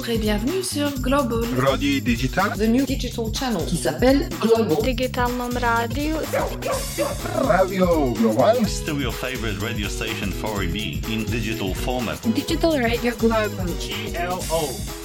Bonjour et bienvenue sur Global Radio Digital, the new digital channel qui s'appelle Global. Digitalnom radio. Radio Global. Still your favorite radio station 4EB in digital format. Digital Radio Global. GLO.